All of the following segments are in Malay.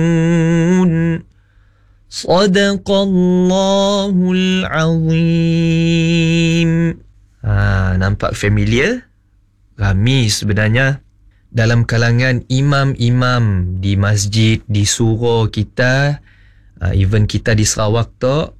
Sadaqallahul azim. Nampak familiar? Rami sebenarnya dalam kalangan imam-imam di masjid, di surau kita, even kita di Sarawak tu,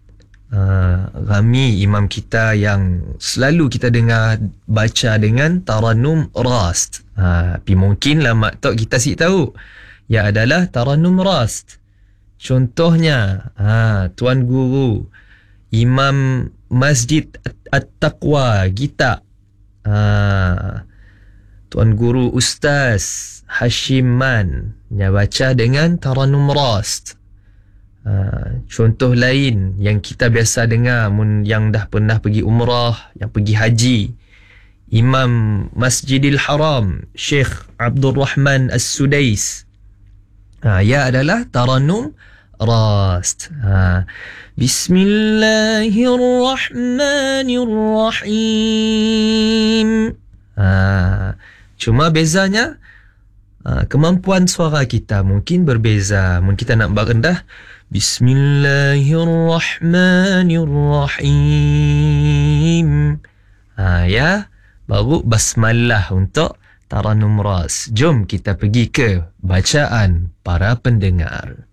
Rami imam kita yang selalu kita dengar baca dengan Taranum Rast. Tapi mungkinlah mak tok kita sik tahu ia adalah Taranum Rast. Contohnya, Tuan Guru Imam Masjid At-Taqwa kita, Tuan Guru Ustaz Hashim Man, dia baca dengan Taranum Rast. Contoh lain yang kita biasa dengar yang dah pernah pergi umrah, yang pergi haji, Imam Masjidil Haram Syekh Abdul Rahman As-Sudais, ia adalah Taranum Rast. Bismillahirrahmanirrahim. Cuma bezanya kemampuan suara kita mungkin berbeza. Mungkin kita nak berendah, Bismillahirrahmanirrahim. Ya, baru basmalah untuk Taranum Rast. Jom kita pergi ke bacaan para pendengar.